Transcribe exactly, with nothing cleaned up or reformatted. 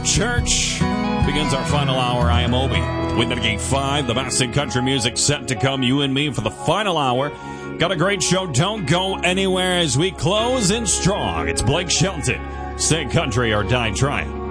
Church begins our final hour. I am Obi with Gate five, the best in country music set to come. You and me for the final hour. Got a great show. Don't go anywhere as we close in strong. It's Blake Shelton. Stay country or die trying.